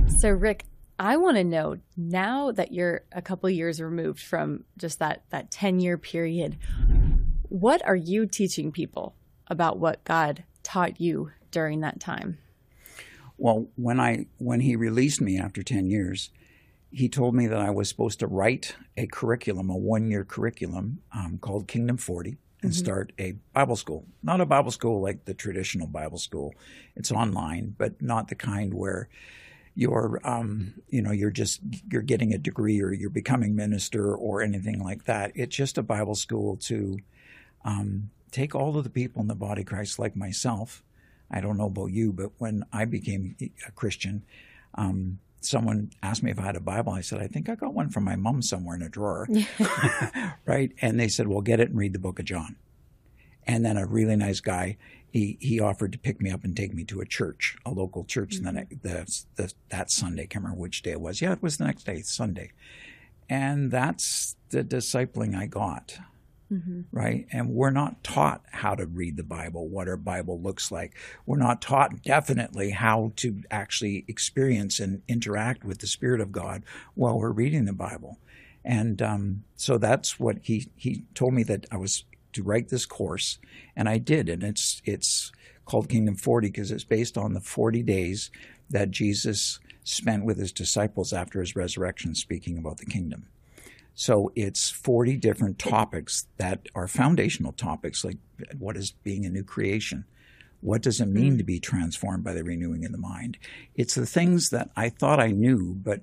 So, Rick, I want to know now that you're a couple years removed from just that 10-year period, what are you teaching people about what God taught you during that time? Well, when he released me after 10 years, he told me that I was supposed to write a curriculum, a one-year curriculum called Kingdom 40, and start a Bible school. Not a Bible school like the traditional Bible school. It's online, but not the kind where you're getting a degree or you're becoming minister or anything like that. It's just a Bible school to take all of the people in the body of Christ like myself. I don't know about you, but when I became a Christian, someone asked me if I had a Bible. I said, I think I got one from my mom somewhere in a drawer, right? And they said, well, get it and read the book of John. And then a really nice guy, he offered to pick me up and take me to a church, a local church, and then that Sunday, I can't remember which day it was. Yeah, it was the next day, Sunday. And that's the discipling I got. Right? And we're not taught how to read the Bible, what our Bible looks like. We're not taught definitely how to actually experience and interact with the Spirit of God while we're reading the Bible. And so that's what he told me, that I was to write this course, and I did. And it's called Kingdom 40 because it's based on the 40 days that Jesus spent with his disciples after his resurrection speaking about the kingdom. So it's 40 different topics that are foundational topics, like what is being a new creation? What does it mean to be transformed by the renewing of the mind? It's the things that I thought I knew, but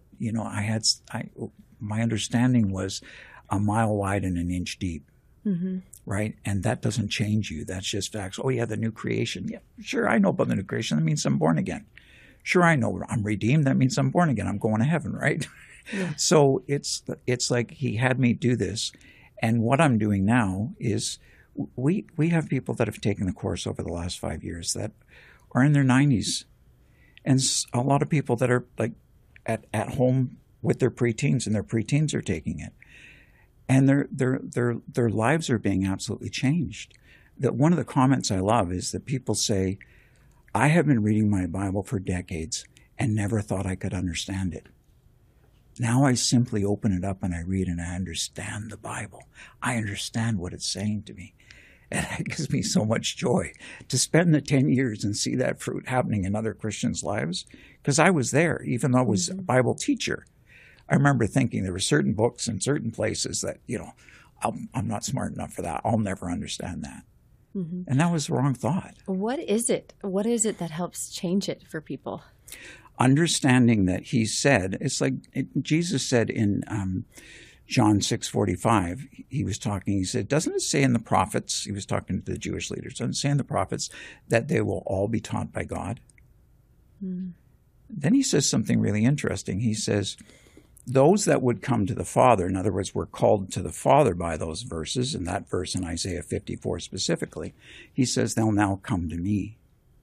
my understanding was a mile wide and an inch deep, right? And that doesn't change you. That's just facts. Oh yeah, the new creation. Yeah, sure, I know about the new creation. That means I'm born again. Sure, I know I'm redeemed. That means I'm born again. I'm going to heaven, right? Yeah. So it's like he had me do this, and what I'm doing now is we have people that have taken the course over the last 5 years that are in their 90s, and a lot of people that are like at home with their preteens, and their preteens are taking it, and their lives are being absolutely changed. That one of the comments I love is that people say, "I have been reading my Bible for decades and never thought I could understand it. Now I simply open it up and I read and I understand the Bible. I understand what it's saying to me." And it gives me so much joy to spend the 10 years and see that fruit happening in other Christians' lives. Because I was there, even though I was a Bible teacher. I remember thinking there were certain books in certain places that, I'm not smart enough for that. I'll never understand that. And that was the wrong thought. What is it? What is it that helps change it for people? Understanding that he said, it's like Jesus said in John 6:45, he said, doesn't it say in the prophets, he was talking to the Jewish leaders, doesn't it say in the prophets that they will all be taught by God? Then he says something really interesting. He says, those that would come to the Father, in other words, were called to the Father by those verses, and that verse in Isaiah 54 specifically, he says, they'll now come to me.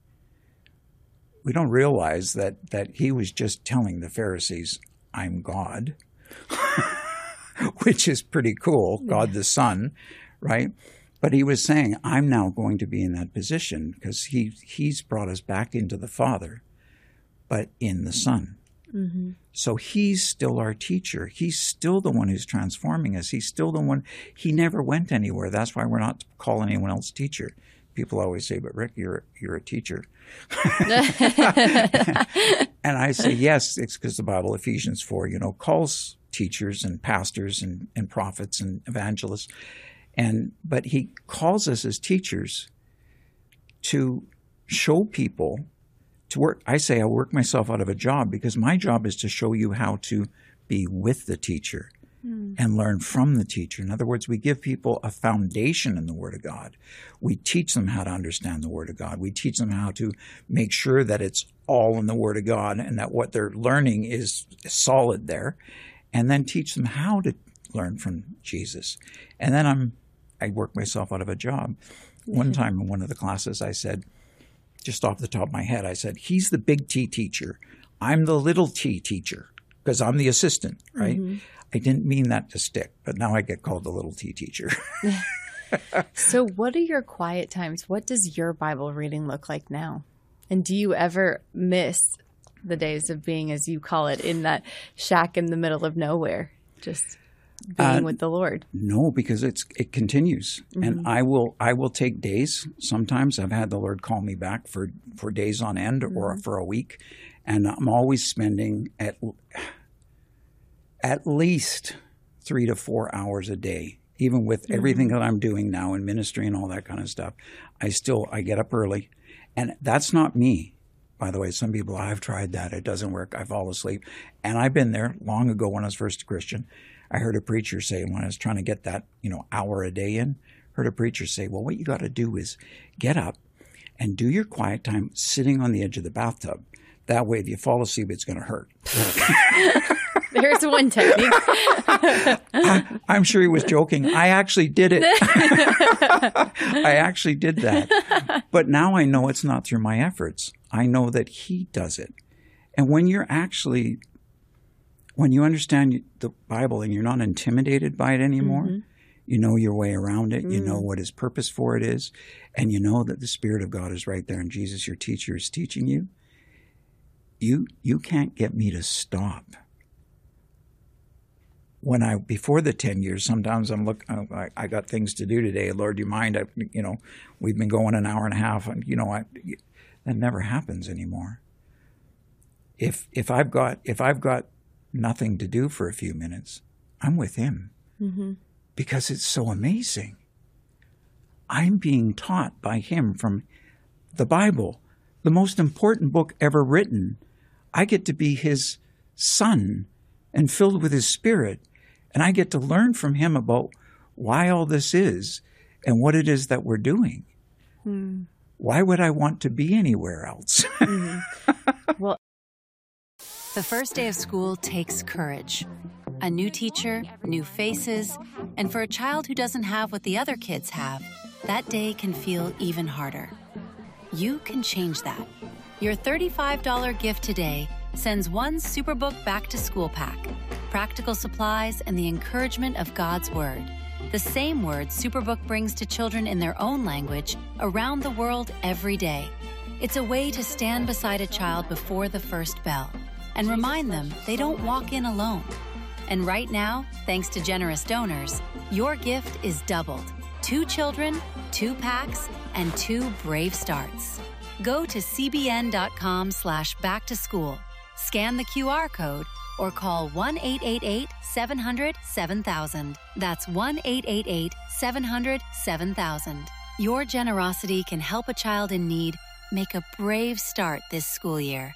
We don't realize that he was just telling the Pharisees, I'm God, which is pretty cool, God the Son, right? But he was saying, I'm now going to be in that position because he's brought us back into the Father, but in the Son. So he's still our teacher. He's still the one who's transforming us. He's still the one. He never went anywhere. That's why we're not calling anyone else teacher. People always say, but Rick, you're a teacher. And I say, yes, it's because the Bible, Ephesians 4, calls teachers and pastors and prophets and evangelists. But he calls us as teachers to show people to work. I say I work myself out of a job because my job is to show you how to be with the teacher and learn from the teacher. In other words, we give people a foundation in the Word of God. We teach them how to understand the Word of God. We teach them how to make sure that it's all in the Word of God and that what they're learning is solid there, and then teach them how to learn from Jesus. And then I work myself out of a job. One time in one of the classes I said, just off the top of my head, I said, he's the big T teacher. I'm the little T teacher because I'm the assistant, right? I didn't mean that to stick, but now I get called the little T teacher. So what are your quiet times? What does your Bible reading look like now? And do you ever miss the days of being, as you call it, in that shack in the middle of nowhere, just being with the Lord? No, because it continues. And I will take days. Sometimes I've had the Lord call me back for days on end or for a week. And I'm always spending at least 3 to 4 hours a day, even with everything that I'm doing now in ministry and all that kind of stuff. I get up early. And that's not me, by the way. Some people, I've tried that. It doesn't work. I fall asleep. And I've been there long ago when I was first a Christian. I heard a preacher say, when I was trying to get that, hour a day in, heard a preacher say, well, what you got to do is get up and do your quiet time sitting on the edge of the bathtub. That way, if you fall asleep, it's going to hurt. There's one technique. I'm sure he was joking. I actually did it. I actually did that. But now I know it's not through my efforts. I know that he does it. And when you understand the Bible and you're not intimidated by it anymore, you know your way around it, you know what his purpose for it is, and you know that the Spirit of God is right there and Jesus, your teacher, is teaching you, you can't get me to stop. Before the 10 years, sometimes I got things to do today. Lord, do you mind? We've been going an hour and a half, and that never happens anymore. If I've got nothing to do for a few minutes, I'm with him because it's so amazing. I'm being taught by him from the Bible, the most important book ever written. I get to be his son and filled with his Spirit. And I get to learn from him about why all this is and what it is that we're doing. Why would I want to be anywhere else? Well, the first day of school takes courage. A new teacher, new faces, and for a child who doesn't have what the other kids have, that day can feel even harder. You can change that. Your $35 gift today sends one Superbook Back to School pack, practical supplies, and the encouragement of God's Word. The same word Superbook brings to children in their own language around the world every day. It's a way to stand beside a child before the first bell and remind them they don't walk in alone. And right now, thanks to generous donors, your gift is doubled. 2 children, 2 packs, and 2 brave starts. Go to cbn.com/backtoschool, scan the QR code, or call 1-888-700-7000. That's 1-888-700-7000. Your generosity can help a child in need make a brave start this school year.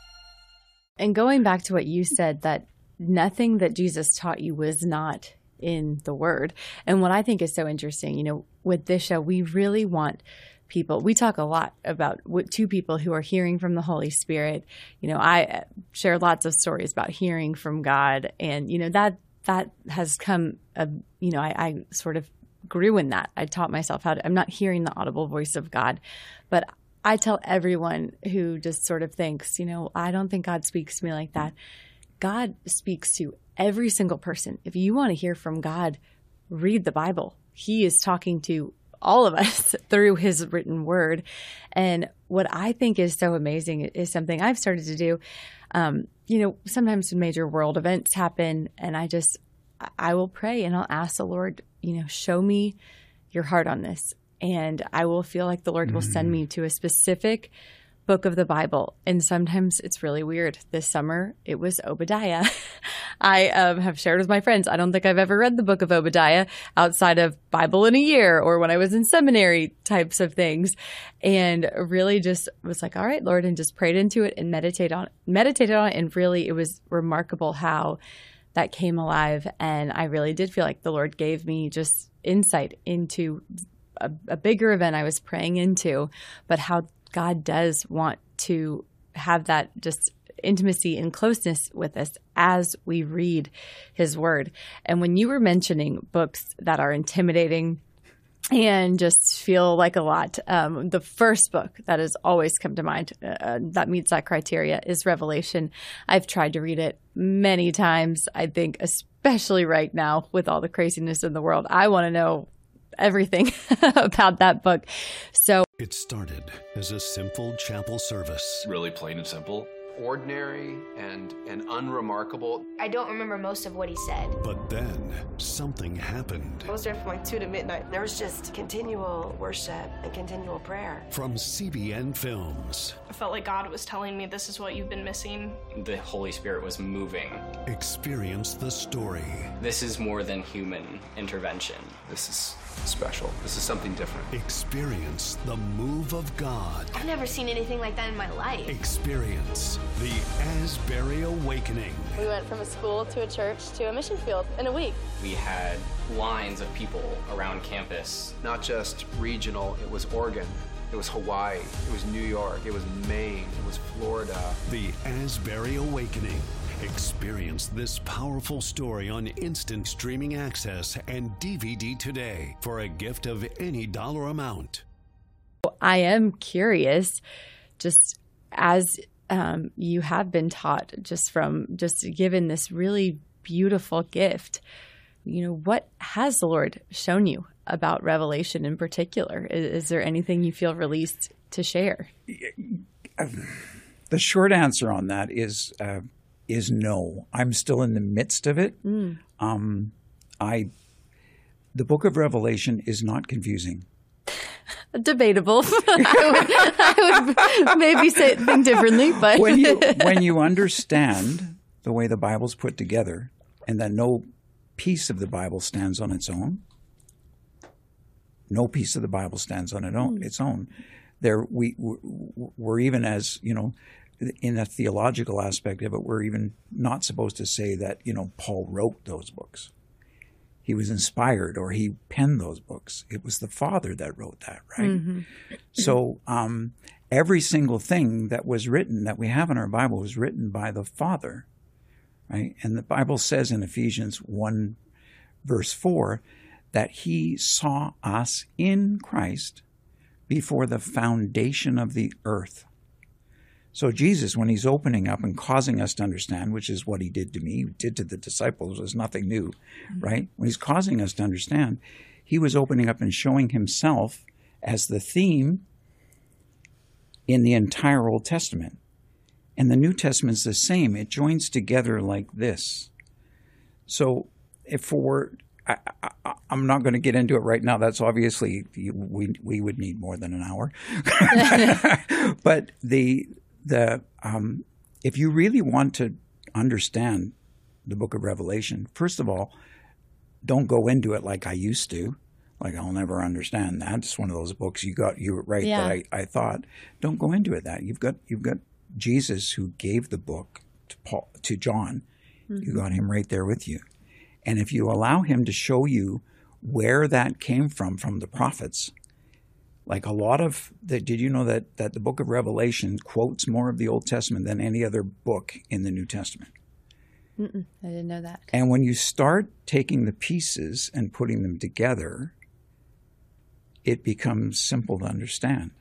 And going back to what you said, that nothing that Jesus taught you was not in the Word. And what I think is so interesting, with this show, we really want people. We talk a lot about two people who are hearing from the Holy Spirit. I share lots of stories about hearing from God, and that has come. I sort of grew in that. I taught myself I'm not hearing the audible voice of God, but I tell everyone who just sort of thinks, I don't think God speaks to me like that. God speaks to every single person. If you want to hear from God, read the Bible. He is talking to all of us through his written word. And what I think is so amazing is something I've started to do. Sometimes when major world events happen, and I will pray and I'll ask the Lord, show me your heart on this. And I will feel like the Lord will send me to a specific book of the Bible. And sometimes it's really weird. This summer, it was Obadiah. I have shared with my friends, I don't think I've ever read the book of Obadiah outside of Bible in a Year or when I was in seminary types of things. And really just was like, all right, Lord, and just prayed into it and meditated on it. And really, it was remarkable how that came alive. And I really did feel like the Lord gave me just insight into a bigger event I was praying into, but how God does want to have that just intimacy and closeness with us as we read his word. And when you were mentioning books that are intimidating and just feel like a lot, the first book that has always come to mind that meets that criteria is Revelation. I've tried to read it many times. I think especially right now with all the craziness in the world, I want to know everything about that book. So it started as a simple chapel service. Really plain and simple. ordinary and unremarkable. I don't remember most of what he said. But then something happened. I was there from like 2 to midnight. There was just continual worship and continual prayer. From CBN Films. I felt like God was telling me, this is what you've been missing. The Holy Spirit was moving. Experience the story. This is more than human intervention. This is special. This is something different. Experience the move of God. I've never seen anything like that in my life. Experience the Asbury Awakening. We went from a school to a church to a mission field in a week. We had lines of people around campus. Not just regional, it was Oregon, it was Hawaii, it was New York, it was Maine, it was Florida. The Asbury Awakening. Experience this powerful story on instant streaming access and DVD today for a gift of any dollar amount. I am curious, just as you have been taught, just given this really beautiful gift, what has the Lord shown you about Revelation in particular? Is there anything you feel released to share? The short answer on that is no. I'm still in the midst of it. The book of Revelation is not confusing. Debatable. I would maybe say think differently, but when you understand the way the Bible's put together, and that no piece of the Bible stands on its own, no piece of the Bible stands on its own. We're even, as in a theological aspect of it, we're even not supposed to say that Paul wrote those books. He was inspired, or he penned those books. It was the Father that wrote that, right? Mm-hmm. So every single thing that was written, that we have in our Bible, was written by the Father, right? And the Bible says in Ephesians 1, verse 4, that he saw us in Christ before the foundation of the earth. So Jesus, when he's opening up and causing us to understand, which is what he did to me, did to the disciples, was nothing new, right? When he's causing us to understand, he was opening up and showing himself as the theme in the entire Old Testament. And the New Testament's the same. It joins together like this. So I'm not going to get into it right now. That's obviously, we would need more than an hour. But if you really want to understand the book of Revelation, first of all, don't go into it like I used to. Like, I'll never understand that. It's one of those books you were right that I thought. Don't go into it that. You've got Jesus, who gave the book to John. Mm-hmm. You got him right there with you. And if you allow him to show you where that came from the prophets, like a lot of did you know that the book of Revelation quotes more of the Old Testament than any other book in the New Testament? I didn't know that. And when you start taking the pieces and putting them together, it becomes simple to understand.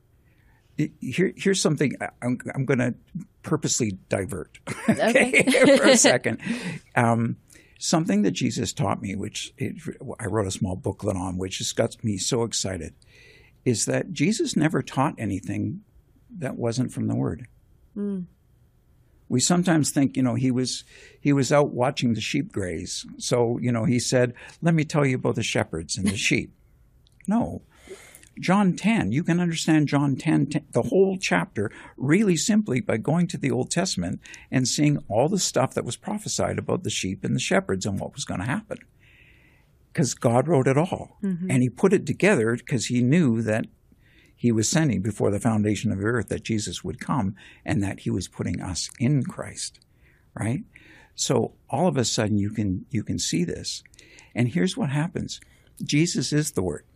Here's something I'm going to purposely divert okay. for a second. Something that Jesus taught me, I wrote a small booklet on, which just got me so excited, is that Jesus never taught anything that wasn't from the Word. Mm. We sometimes think, he was out watching the sheep graze. So, he said, let me tell you about the shepherds and the sheep. No. John 10, you can understand John 10, the whole chapter, really simply by going to the Old Testament and seeing all the stuff that was prophesied about the sheep and the shepherds and what was going to happen. Because God wrote it all. Mm-hmm. And he put it together because he knew that he was sending before the foundation of the earth that Jesus would come and that he was putting us in Christ, right? So all of a sudden you can see this. And here's what happens. Jesus is the Word.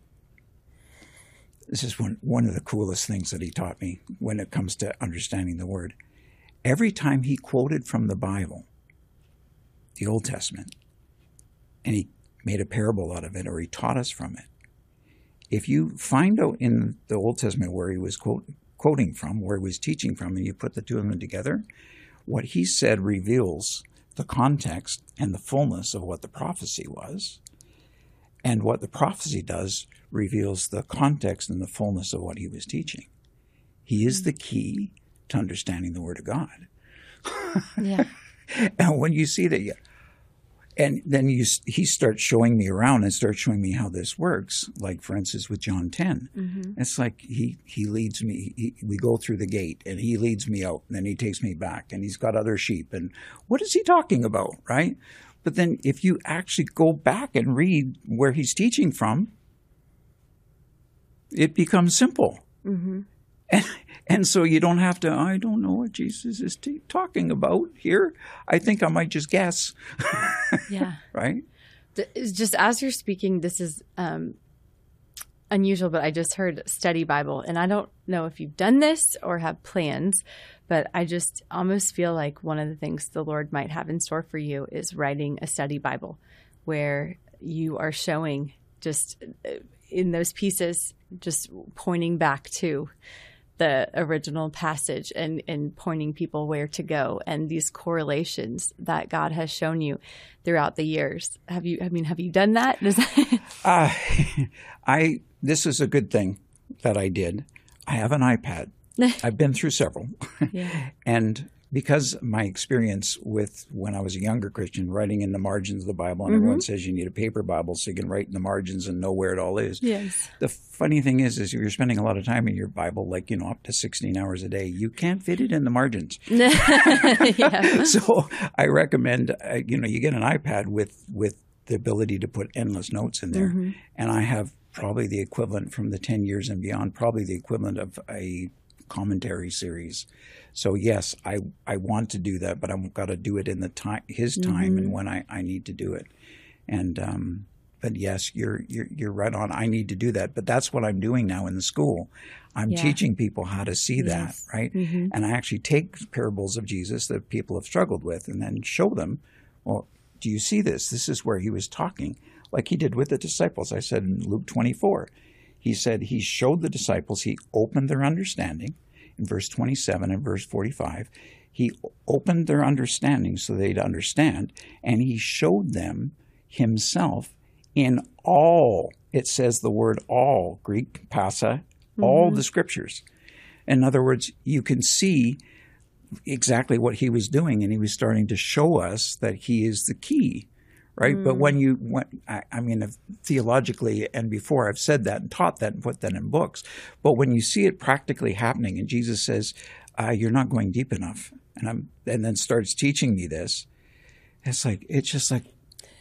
This is one of the coolest things that he taught me when it comes to understanding the Word. Every time he quoted from the Bible, the Old Testament, and he made a parable out of it, or he taught us from it, if you find out in the Old Testament where he was quoting from, where he was teaching from, and you put the two of them together, what he said reveals the context and the fullness of what the prophecy was. And what the prophecy does reveals the context and the fullness of what he was teaching. He is the key to understanding the Word of God. Yeah. And when you see that, and then he starts showing me around and starts showing me how this works. Like, for instance, with John 10, it's like he leads me. We go through the gate, and he leads me out, and then he takes me back, and he's got other sheep. And what is he talking about, right? But then if you actually go back and read where he's teaching from, it becomes simple. And so you don't have to, I don't know what Jesus is talking about here. I think I might just guess. Yeah. Right? Just as you're speaking, this is unusual, but I just heard study Bible. And I don't know if you've done this or have plans, but I just almost feel like one of the things the Lord might have in store for you is writing a study Bible where you are showing just in those pieces, just pointing back to the original passage and pointing people where to go and these correlations that God has shown you throughout the years. Have you done that? This is a good thing that I did. I have an iPad. I've been through several. Yeah. And because my experience with when I was a younger Christian, writing in the margins of the Bible, and everyone says you need a paper Bible so you can write in the margins and know where it all is. Yes. The funny thing is you're spending a lot of time in your Bible, like, up to 16 hours a day. You can't fit it in the margins. Yeah. So I recommend, you get an iPad with the ability to put endless notes in there. And I have probably the equivalent from the 10 years and beyond, probably the equivalent of a commentary series. So yes, I want to do that, but I've got to do it in the time, his time, and when I need to do it. And but yes, you're right on. I need to do that, but that's what I'm doing now in the school. I'm teaching people how to see that, right? And I actually take parables of Jesus that people have struggled with, and then show them. Well, do you see this? This is where he was talking, like he did with the disciples. I said in Luke 24. He said he showed the disciples, he opened their understanding in verse 27 and verse 45. He opened their understanding so they'd understand, and he showed them himself in all, it says the word all, Greek, passa, all the scriptures. In other words, you can see exactly what he was doing, and he was starting to show us that he is the key. Right. But theologically, and before I've said that and taught that and put that in books, but when you see it practically happening and Jesus says, you're not going deep enough, and then starts teaching me this, it's just like,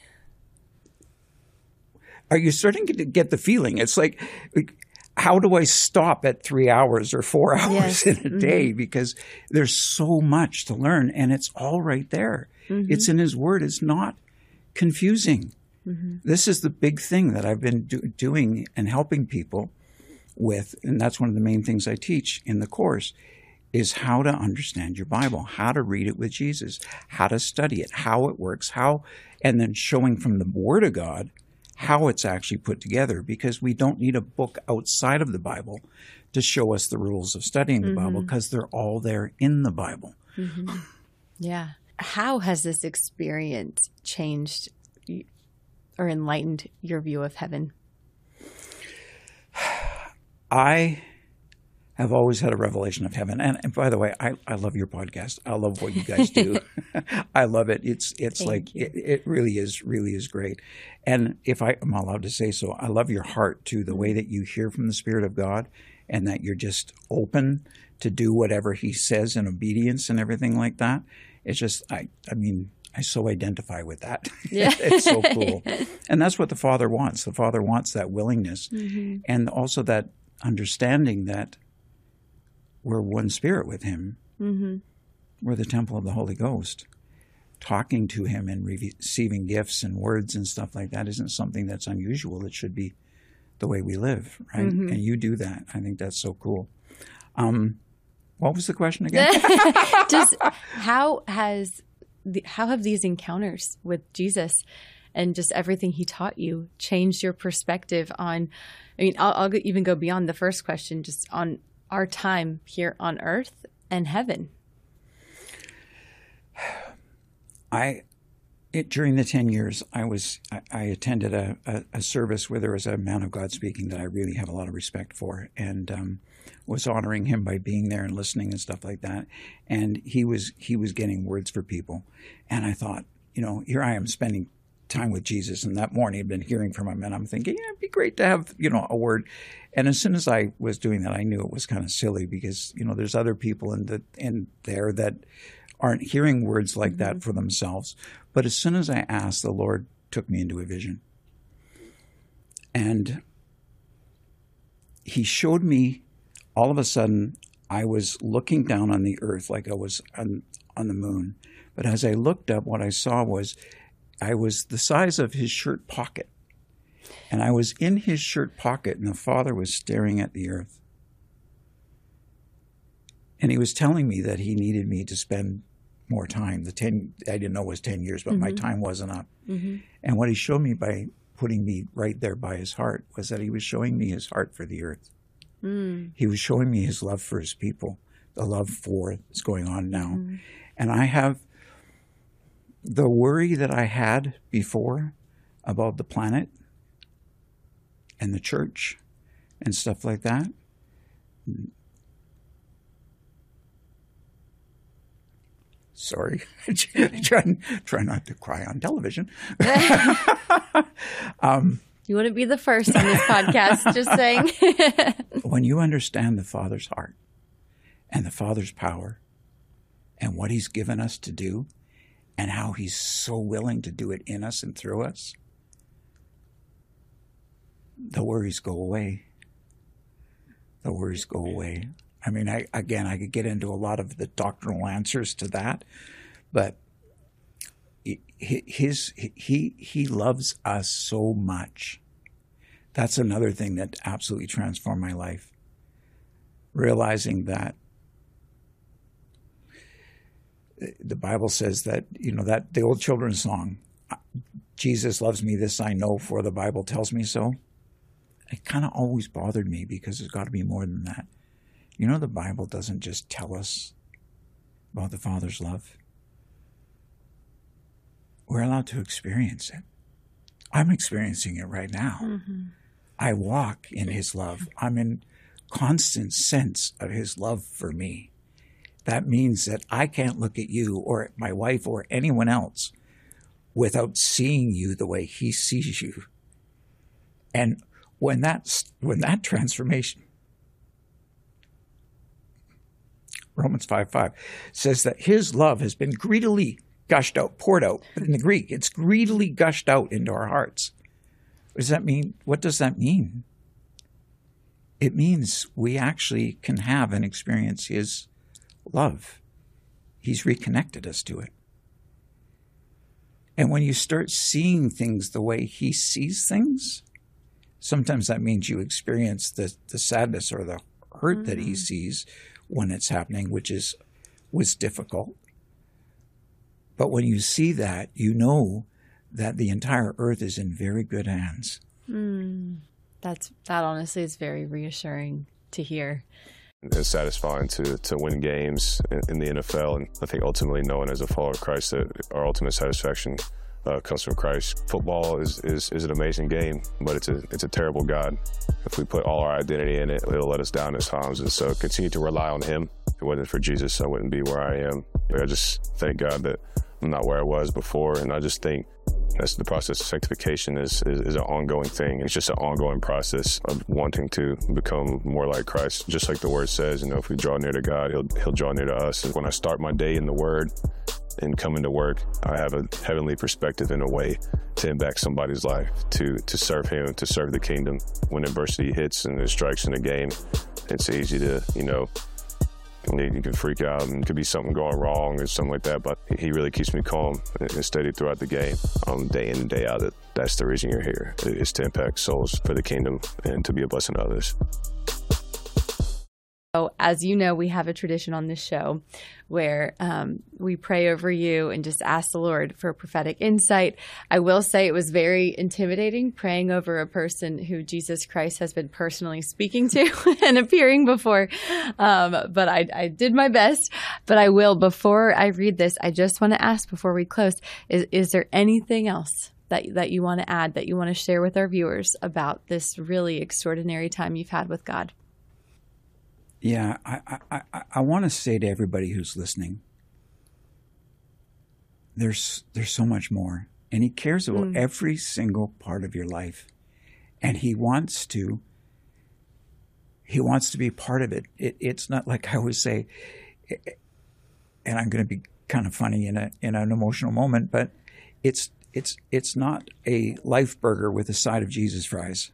are you starting to get the feeling? It's like, how do I stop at 3 hours or 4 hours in a day? Because there's so much to learn, and it's all right there. It's in his word. It's not confusing. This is the big thing that I've been doing and helping people with, and that's one of the main things I teach in the course, is how to understand your Bible, how to read it with Jesus, how to study it, how it works, and then showing from the Word of God how it's actually put together, because we don't need a book outside of the Bible to show us the rules of studying the Bible, because they're all there in the Bible. Yeah. How has this experience changed or enlightened your view of heaven? I have always had a revelation of heaven. And by the way, I love your podcast. I love what you guys do. I love it. It's like, it really is great. And if I'm allowed to say so, I love your heart too, the way that you hear from the Spirit of God, and that you're just open to do whatever he says in obedience and everything like that. It's just, I so identify with that. Yeah. It's so cool. And that's what the Father wants. The Father wants that willingness, and also that understanding that we're one spirit with him. We're the temple of the Holy Ghost. Talking to him and receiving gifts and words and stuff like that isn't something that's unusual. It should be the way we live, right? And you do that. I think that's so cool. What was the question again? Just how have these encounters with Jesus and just everything he taught you changed your perspective on, I'll even go beyond the first question, just on our time here on earth and heaven? During the 10 years, I attended a service where there was a man of God speaking that I really have a lot of respect for, and was honoring him by being there and listening and stuff like that. And he was getting words for people. And I thought, here I am spending time with Jesus, and that morning I'd been hearing from him, and I'm thinking, yeah, it'd be great to have, a word. And as soon as I was doing that, I knew it was kind of silly because, there's other people in there that aren't hearing words like that for themselves. But as soon as I asked, the Lord took me into a vision. And he showed me, all of a sudden, I was looking down on the earth like I was on the moon. But as I looked up, what I saw was I was the size of his shirt pocket. And I was in his shirt pocket, and the Father was staring at the earth. And he was telling me that he needed me to spend more time. I didn't know it was 10 years, but my time wasn't up. And what he showed me by putting me right there by his heart was that he was showing me his heart for the earth. He was showing me his love for his people, the love for what's going on now. And I have the worry that I had before about the planet and the church and stuff like that. Sorry, try not to cry on television. You wouldn't be the first on this podcast, just saying. When you understand the Father's heart and the Father's power and what he's given us to do and how he's so willing to do it in us and through us, the worries go away. The worries go away. I mean, I could get into a lot of the doctrinal answers to that, but he loves us so much. That's another thing that absolutely transformed my life. Realizing that the Bible says that, that the old children's song, Jesus loves me, this I know, for the Bible tells me so. It kind of always bothered me because there's got to be more than that. The Bible doesn't just tell us about the Father's love. We're allowed to experience it. I'm experiencing it right now. I walk in his love. I'm in constant sense of his love for me. That means that I can't look at you or at my wife or anyone else without seeing you the way he sees you. And when that transformation, Romans 5:5 says that his love has been greedily gushed out, poured out. But in the Greek, it's greedily gushed out into our hearts. What does that mean? What does that mean? It means we actually can have and experience his love. He's reconnected us to it. And when you start seeing things the way he sees things, sometimes that means you experience the sadness or the hurt that he sees when it's happening, which was difficult. But when you see that, you know that the entire earth is in very good hands. That honestly is very reassuring to hear. It's satisfying to win games in the NFL, and I think ultimately knowing as a follower of Christ that our ultimate satisfaction comes from Christ. Football is an amazing game, but it's a terrible God. If we put all our identity in it, it'll let us down at times, and so continue to rely on him. If it wasn't for Jesus, I wouldn't be where I am. I just thank God that I'm not where I was before, and I just think that's the process of sanctification is an ongoing thing. It's just an ongoing process of wanting to become more like Christ. Just like the Word says, if we draw near to God, He'll draw near to us. And when I start my day in the Word and come into work, I have a heavenly perspective in a way to impact somebody's life, to serve Him, to serve the kingdom. When adversity hits and it strikes in a game, it's easy to, you can freak out and it could be something going wrong or something like that, but he really keeps me calm and steady throughout the game, day in and day out. That's the reason you're here, is to impact souls for the kingdom and to be a blessing to others. As you know, we have a tradition on this show where we pray over you and just ask the Lord for prophetic insight. I will say it was very intimidating praying over a person who Jesus Christ has been personally speaking to and appearing before. But I did my best. But I will, before I read this, I just want to ask before we close, is there anything else that you want to add, that you want to share with our viewers about this really extraordinary time you've had with God? Yeah, I want to say to everybody who's listening, there's so much more, and He cares about every single part of your life, and He wants to be part of it. It's not like I always say, and I'm going to be kind of funny in an emotional moment, but it's not a Life Burger with a side of Jesus fries.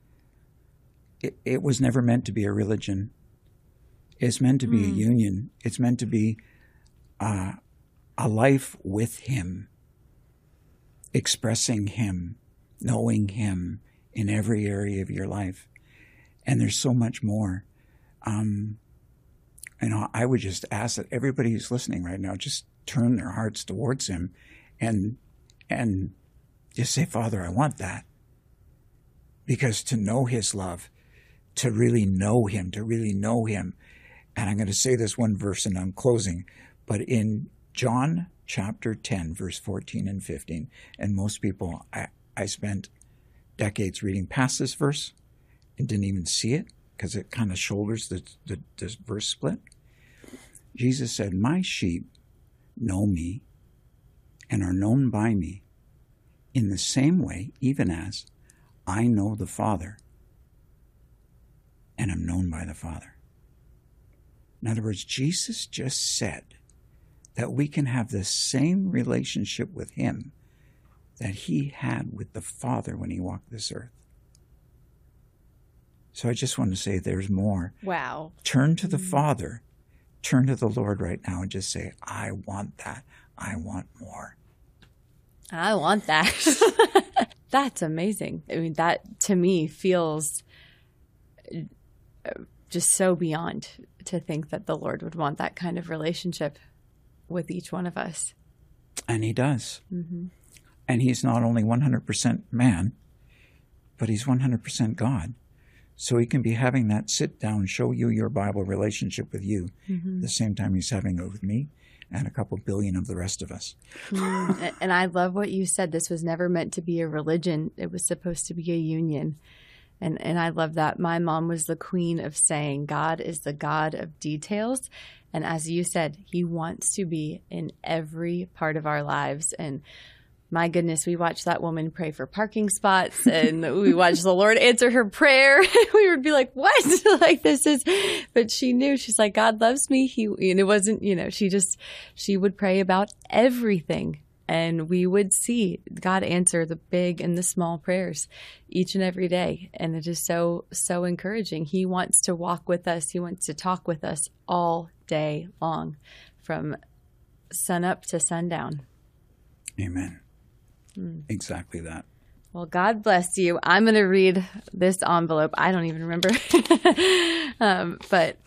It was never meant to be a religion. It's meant to be a union. It's meant to be a life with Him, expressing Him, knowing Him in every area of your life. And there's so much more. And I would just ask that everybody who's listening right now just turn their hearts towards Him and just say, Father, I want that. Because to know His love, to really know Him, and I'm going to say this one verse and I'm closing, but in John chapter 10, verse 14 and 15, and most people, I spent decades reading past this verse and didn't even see it because it kind of shoulders the verse split. Jesus said, my sheep know me and are known by me in the same way, even as I know the Father and am known by the Father. In other words, Jesus just said that we can have the same relationship with Him that He had with the Father when He walked this earth. So I just want to say there's more. Wow. Turn to the Father, turn to the Lord right now and just say, I want that. I want more. I want that. That's amazing. I mean, that to me feels just so beyond to think that the Lord would want that kind of relationship with each one of us. And He does. Mm-hmm. And He's not only 100% man, but He's 100% God. So He can be having that sit down, show you your Bible relationship with you at the same time He's having it with me and a couple billion of the rest of us. And I love what you said. This was never meant to be a religion. It was supposed to be a union. And I love that. My mom was the queen of saying God is the God of details. And as you said, He wants to be in every part of our lives. And my goodness, we watched that woman pray for parking spots and we watched the Lord answer her prayer. We would be like, what? Like this is, but she knew, she's like, God loves me. And it wasn't, she would pray about everything. And we would see God answer the big and the small prayers each and every day. And it is so, so encouraging. He wants to walk with us. He wants to talk with us all day long, from sun up to sundown. Amen. Exactly that. Well, God bless you. I'm going to read this envelope. I don't even remember. But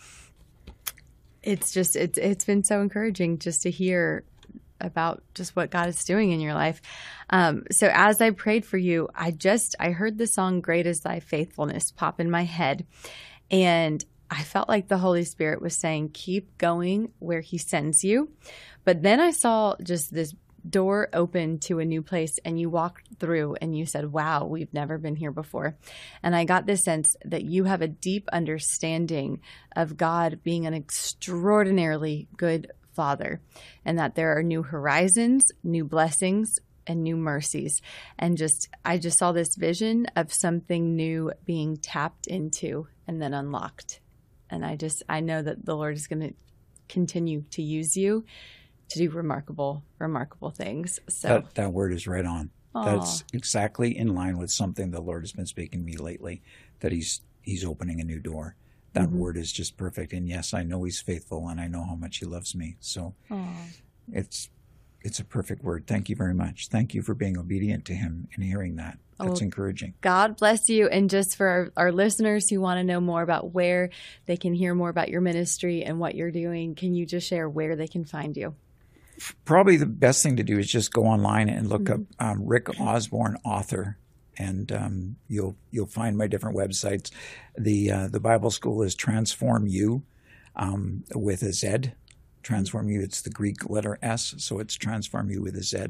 it's been so encouraging just to hear about just what God is doing in your life. So as I prayed for you, I heard the song Great Is Thy Faithfulness pop in my head. And I felt like the Holy Spirit was saying, keep going where He sends you. But then I saw just this door open to a new place, and you walked through and you said, wow, we've never been here before. And I got this sense that you have a deep understanding of God being an extraordinarily good Father, and that there are new horizons, new blessings, and new mercies. And I just saw this vision of something new being tapped into and then unlocked. And I know that the Lord is going to continue to use you to do remarkable, remarkable things. So that word is right on. Aww. That's exactly in line with something the Lord has been speaking to me lately, that He's opening a new door. That word is just perfect. And yes, I know He's faithful, and I know how much He loves me. So it's a perfect word. Thank you very much. Thank you for being obedient to Him and hearing that. that's encouraging. God bless you. And just for our listeners who want to know more about where they can hear more about your ministry and what you're doing, can you just share where they can find you? Probably the best thing to do is just go online and look up Rick Osborne, author, and you'll find my different websites. The Bible School is Transform You with a Z. Transform You, it's the Greek letter S, so it's Transform You with a Z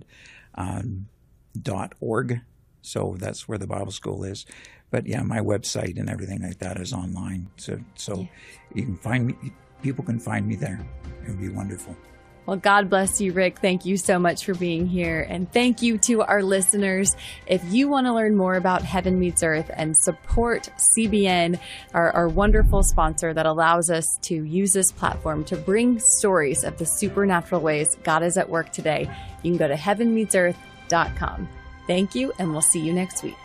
.org. So that's where the Bible School is. But yeah, my website and everything like that is online. So you can find me. People can find me there. It would be wonderful. Well, God bless you, Rick. Thank you so much for being here. And thank you to our listeners. If you want to learn more about Heaven Meets Earth and support CBN, our wonderful sponsor that allows us to use this platform to bring stories of the supernatural ways God is at work today, you can go to heavenmeetsearth.com. Thank you, and we'll see you next week.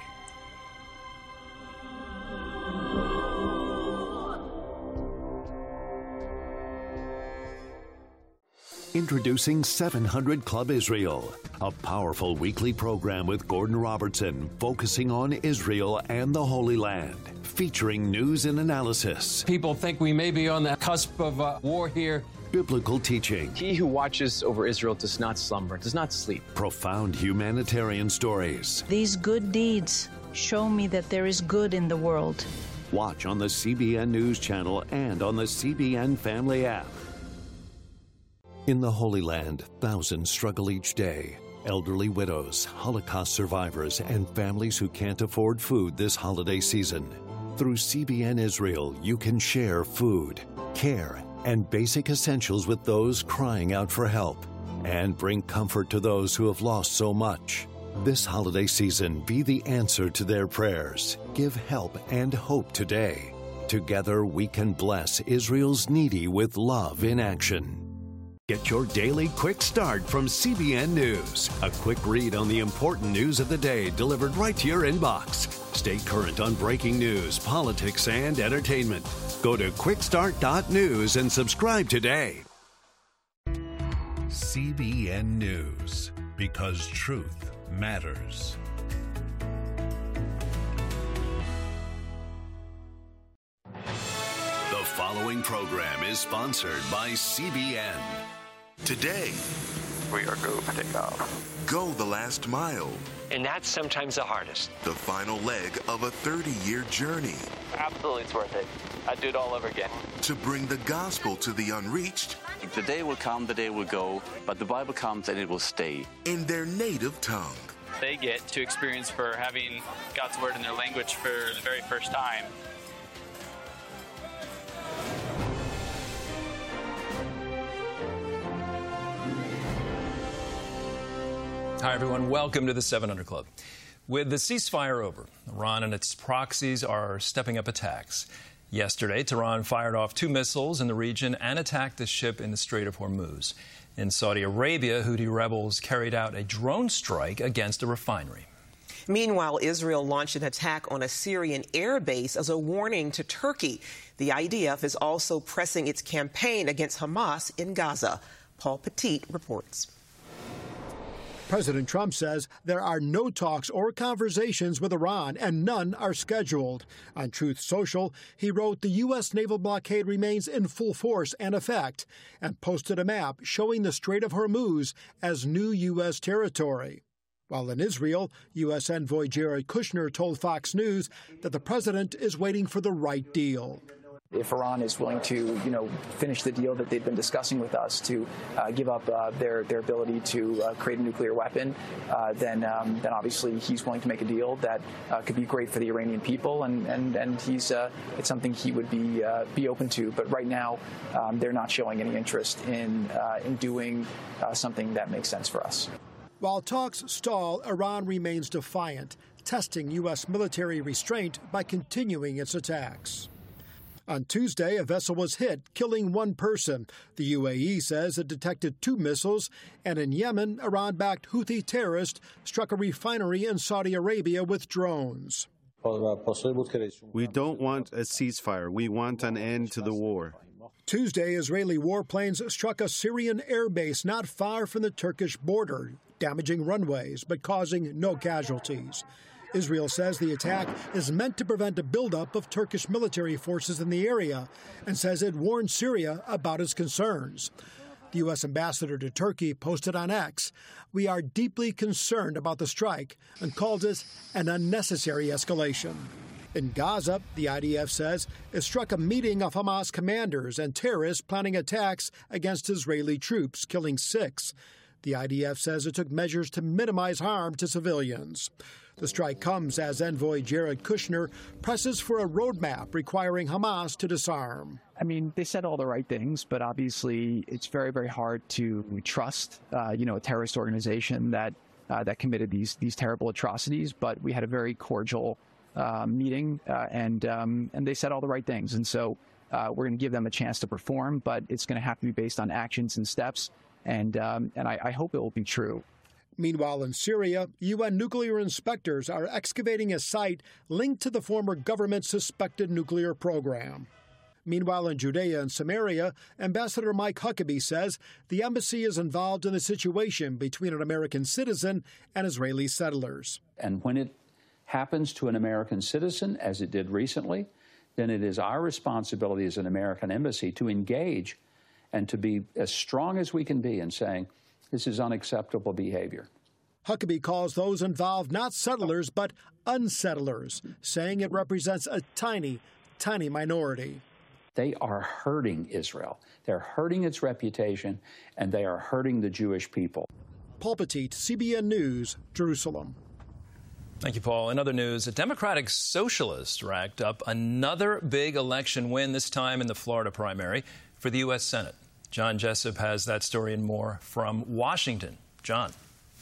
Introducing 700 Club Israel, a powerful weekly program with Gordon Robertson focusing on Israel and the Holy Land, featuring news and analysis. People think we may be on the cusp of war here. Biblical teaching. He who watches over Israel does not slumber, does not sleep. Profound humanitarian stories. These good deeds show me that there is good in the world. Watch on the CBN News Channel and on the CBN Family app. In the Holy Land, thousands struggle each day. Elderly widows, Holocaust survivors, and families who can't afford food this holiday season. Through CBN Israel, you can share food, care, and basic essentials with those crying out for help, and bring comfort to those who have lost so much. This holiday season, be the answer to their prayers. Give help and hope today. Together, we can bless Israel's needy with love in action. Get your daily quick start from CBN News. A quick read on the important news of the day delivered right to your inbox. Stay current on breaking news, politics, and entertainment. Go to quickstart.news and subscribe today. CBN News, because truth matters. The following program is sponsored by CBN. Today, we are go to take off. Go the last mile. And that's sometimes the hardest. The final leg of a 30-year journey. Absolutely, it's worth it. I'd do it all over again. To bring the gospel to the unreached. The day will come, the day will go, but the Bible comes and it will stay. In their native tongue. They get to experience for having God's word in their language for the very first time. Hi, everyone. Welcome to the 700 Club. With the ceasefire over, Iran and its proxies are stepping up attacks. Yesterday, Tehran fired off 2 missiles in the region and attacked a ship in the Strait of Hormuz. In Saudi Arabia, Houthi rebels carried out a drone strike against a refinery. Meanwhile, Israel launched an attack on a Syrian air base as a warning to Turkey. The IDF is also pressing its campaign against Hamas in Gaza. Paul Petit reports. President Trump says there are no talks or conversations with Iran, and none are scheduled. On Truth Social, he wrote the U.S. naval blockade remains in full force and effect, and posted a map showing the Strait of Hormuz as new U.S. territory. While in Israel, U.S. envoy Jared Kushner told Fox News that the president is waiting for the right deal. If Iran is willing to, finish the deal that they've been discussing with us to give up their ability to create a nuclear weapon, then obviously he's willing to make a deal that could be great for the Iranian people, and it's something he would be open to. But right now, they're not showing any interest in doing something that makes sense for us. While talks stall, Iran remains defiant, testing U.S. military restraint by continuing its attacks. On Tuesday, a vessel was hit, killing 1 person. The UAE says it detected 2 missiles, and in Yemen, Iran-backed Houthi terrorists struck a refinery in Saudi Arabia with drones. We don't want a ceasefire. We want an end to the war. Tuesday, Israeli warplanes struck a Syrian airbase not far from the Turkish border, damaging runways but causing no casualties. Israel says the attack is meant to prevent a buildup of Turkish military forces in the area and says it warned Syria about its concerns. The U.S. ambassador to Turkey posted on X, "We are deeply concerned about the strike," and called it an unnecessary escalation. In Gaza, the IDF says it struck a meeting of Hamas commanders and terrorists planning attacks against Israeli troops, killing 6. The IDF says it took measures to minimize harm to civilians. The strike comes as envoy Jared Kushner presses for a roadmap requiring Hamas to disarm. I mean, they said all the right things, but obviously it's very, very hard to trust, a terrorist organization that committed these terrible atrocities. But we had a very cordial meeting, and they said all the right things. And so we're going to give them a chance to perform, but it's going to have to be based on actions and steps. And I hope it will be true. Meanwhile, in Syria, UN nuclear inspectors are excavating a site linked to the former government's suspected nuclear program. Meanwhile, in Judea and Samaria, Ambassador Mike Huckabee says the embassy is involved in the situation between an American citizen and Israeli settlers. And when it happens to an American citizen, as it did recently, then it is our responsibility as an American embassy to engage and to be as strong as we can be in saying, this is unacceptable behavior. Huckabee calls those involved not settlers, but unsettlers, saying it represents a tiny, tiny minority. They are hurting Israel. They're hurting its reputation, and they are hurting the Jewish people. Paul Petit, CBN News, Jerusalem. Thank you, Paul. In other news, a Democratic socialist racked up another big election win, this time in the Florida primary for the U.S. Senate. John Jessup has that story and more from Washington. John.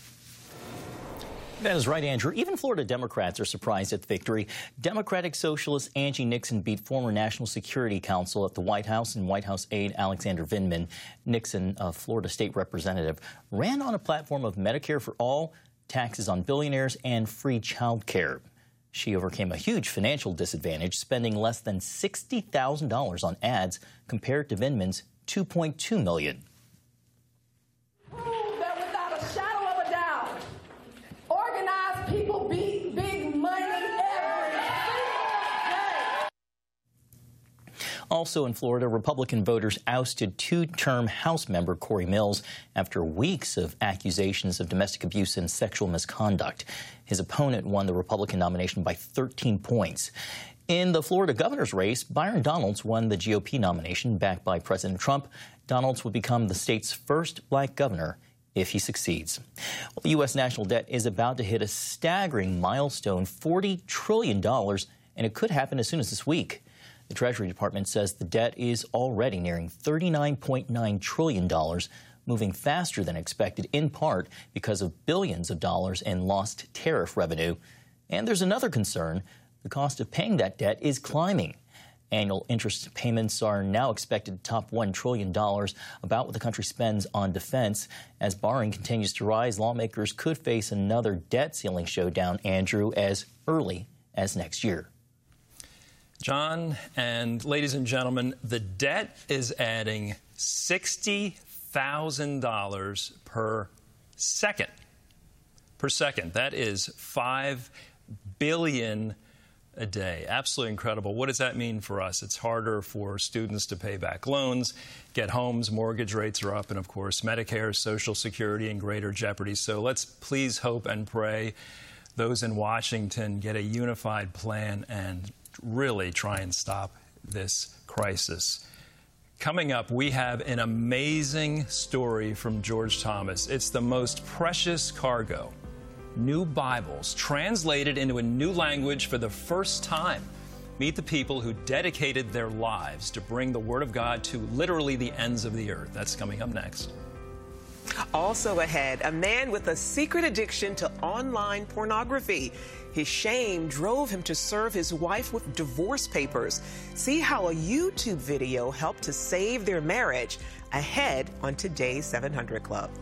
That is right, Andrew. Even Florida Democrats are surprised at the victory. Democratic Socialist Angie Nixon beat former National Security Counsel at the White House and White House aide Alexander Vindman. Nixon, a Florida state representative, ran on a platform of Medicare for all, taxes on billionaires, and free child care. She overcame a huge financial disadvantage, spending less than $60,000 on ads compared to Vindman's $2.2 million. Prove that without a shadow of a doubt, organized people beat big money every day. Also in Florida, Republican voters ousted two-term House member Corey Mills after weeks of accusations of domestic abuse and sexual misconduct. His opponent won the Republican nomination by 13 points. In the Florida governor's race, Byron Donalds won the GOP nomination backed by President Trump. Donalds will become the state's first black governor if he succeeds. Well, the U.S. national debt is about to hit a staggering milestone, $40 trillion, and it could happen as soon as this week. The Treasury Department says the debt is already nearing $39.9 trillion, moving faster than expected, in part because of billions of dollars in lost tariff revenue. And there's another concern. The cost of paying that debt is climbing. Annual interest payments are now expected to top $1 trillion, about what the country spends on defense. As borrowing continues to rise, lawmakers could face another debt ceiling showdown, Andrew, as early as next year. John, and ladies and gentlemen, the debt is adding $60,000 per second. That is $5 billion a day. Absolutely incredible. What does that mean for us? It's harder for students to pay back loans, get homes, mortgage rates are up, and of course, Medicare, Social Security in greater jeopardy. So let's please hope and pray those in Washington get a unified plan and really try and stop this crisis. Coming up, we have an amazing story from George Thomas. It's the most precious cargo. New Bibles translated into a new language for the first time. Meet the people who dedicated their lives to bring the Word of God to literally the ends of the earth. That's coming up next. Also ahead, a man with a secret addiction to online pornography. His shame drove him to serve his wife with divorce papers. See how a YouTube video helped to save their marriage. Ahead on today's 700 Club.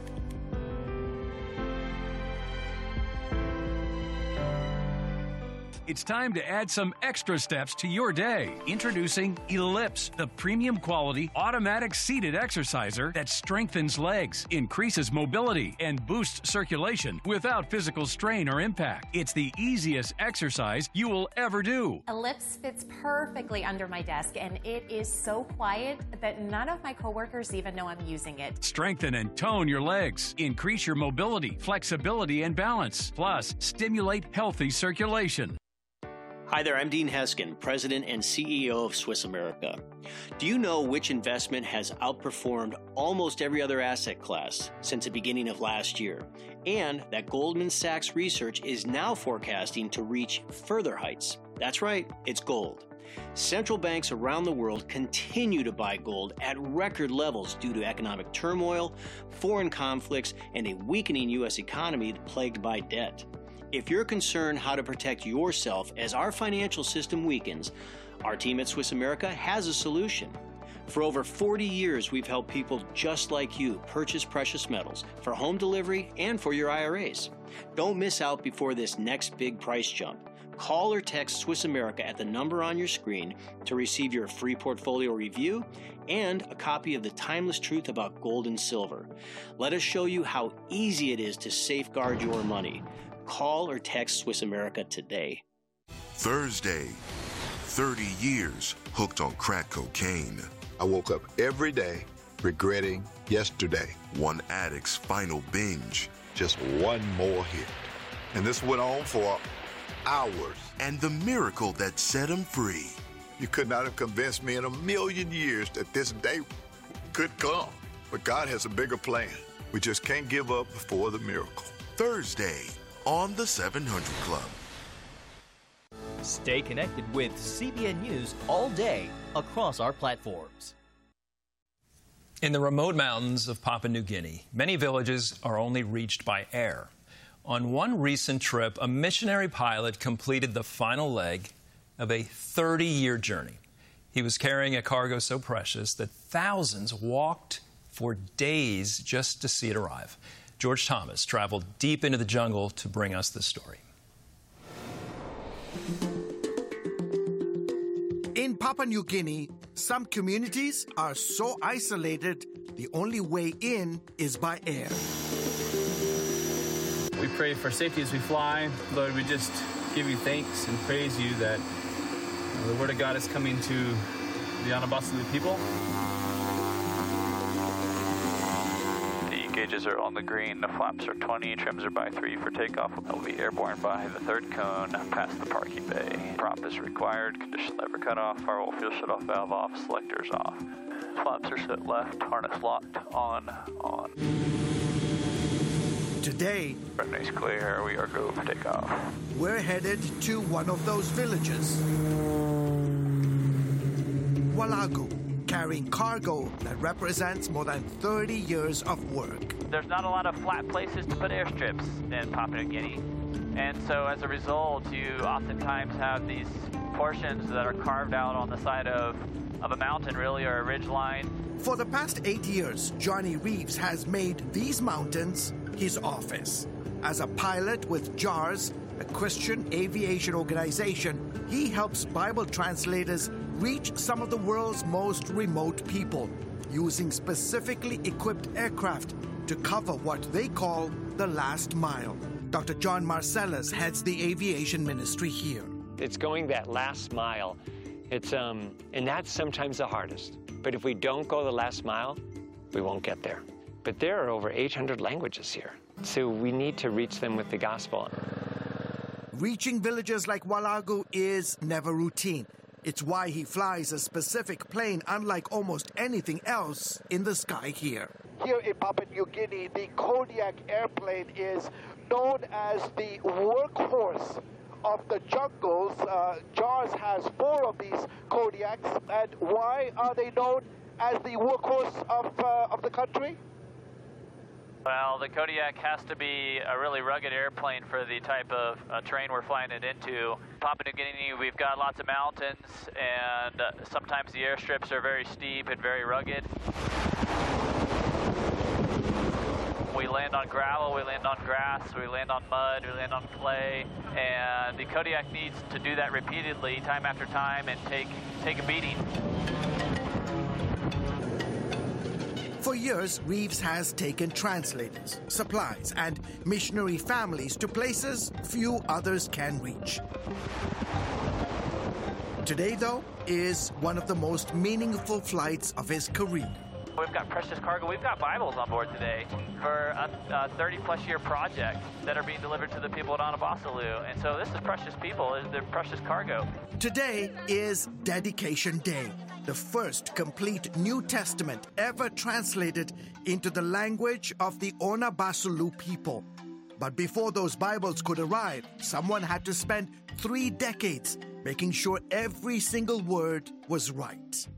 It's time to add some extra steps to your day. Introducing Ellipse, the premium quality automatic seated exerciser that strengthens legs, increases mobility, and boosts circulation without physical strain or impact. It's the easiest exercise you will ever do. Ellipse fits perfectly under my desk, and it is so quiet that none of my coworkers even know I'm using it. Strengthen and tone your legs. Increase your mobility, flexibility, and balance. Plus, stimulate healthy circulation. Hi there, I'm Dean Heskin, President and CEO of Swiss America. Do you know which investment has outperformed almost every other asset class since the beginning of last year? And that Goldman Sachs research is now forecasting to reach further heights. That's right, it's gold. Central banks around the world continue to buy gold at record levels due to economic turmoil, foreign conflicts, and a weakening U.S. economy plagued by debt. If you're concerned how to protect yourself as our financial system weakens, our team at Swiss America has a solution. For over 40 years, we've helped people just like you purchase precious metals for home delivery and for your IRAs. Don't miss out before this next big price jump. Call or text Swiss America at the number on your screen to receive your free portfolio review and a copy of The Timeless Truth About Gold and Silver. Let us show you how easy it is to safeguard your money. Call or text Swiss America today. Thursday, 30 years hooked on crack cocaine. I woke up every day regretting yesterday. One addict's final binge. Just one more hit. And this went on for hours. And the miracle that set him free. You could not have convinced me in a million years that this day could come. But God has a bigger plan. We just can't give up before the miracle. Thursday on the 700 Club. Stay connected with CBN News all day across our platforms. In the remote mountains of Papua New Guinea, many villages are only reached by air. On one recent trip, a missionary pilot completed the final leg of a 30-year journey. He was carrying a cargo so precious that thousands walked for days just to see it arrive. George Thomas traveled deep into the jungle to bring us this story. In Papua New Guinea, some communities are so isolated, the only way in is by air. We pray for safety as we fly. Lord, we just give you thanks and praise you that the Word of God is coming to the Anabasali people. The gauges are on the green, the flaps are 20, trims are by 3 for takeoff. We'll be airborne by the third cone, past the parking bay. Prop is required, condition lever cut off, firewall fuel shut-off valve off, selectors off. Flaps are set left, harness locked, on. Today, runway's clear, we are go for takeoff. We're headed to one of those villages. Walagu, carrying cargo that represents more than 30 years of work. There's not a lot of flat places to put airstrips in Papua New Guinea. And so as a result, you oftentimes have these portions that are carved out on the side of a mountain, really, or a ridge line. For the past 8 years, Johnny Reeves has made these mountains his office. As a pilot with JARS, a Christian aviation organization, he helps Bible translators reach some of the world's most remote people, using specifically equipped aircraft to cover what they call the last mile. Dr. John Marcellus heads the aviation ministry here. It's going that last mile. And that's sometimes the hardest. But if we don't go the last mile, we won't get there. But there are over 800 languages here, so we need to reach them with the gospel. Reaching villages like Walagu is never routine. It's why he flies a specific plane unlike almost anything else in the sky here. Here in Papua New Guinea, the Kodiak airplane is known as the workhorse of the jungles. JARS has 4 of these Kodiaks. And why are they known as the workhorse of the country? Well, the Kodiak has to be a really rugged airplane for the type of terrain we're flying it into. Papua New Guinea, we've got lots of mountains, and sometimes the airstrips are very steep and very rugged. We land on gravel, we land on grass, we land on mud, we land on clay, and the Kodiak needs to do that repeatedly, time after time, and take a beating. For years, Reeves has taken translators, supplies, and missionary families to places few others can reach. Today, though, is one of the most meaningful flights of his career. We've got precious cargo. We've got Bibles on board today for a 30-plus year project that are being delivered to the people at Anabasalu. And so this is precious people. They're precious cargo. Today is Dedication Day, the first complete New Testament ever translated into the language of the Onabasulu people. But before those Bibles could arrive, someone had to spend 3 decades making sure every single word was right.